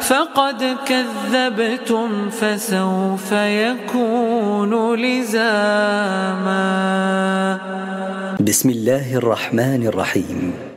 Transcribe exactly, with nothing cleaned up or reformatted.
فقد كذبتم فسوف يكون لزاما. بسم الله الرحمن الرحيم.